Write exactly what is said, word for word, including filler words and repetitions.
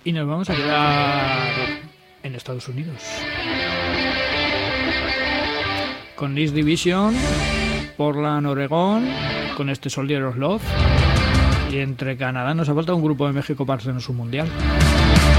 Y nos vamos a quedar en Estados Unidos. Con This Division, Portland, Oregón, con este Soldier of Love. Y entre Canadá nos ha faltado un grupo de México para hacernos un mundial.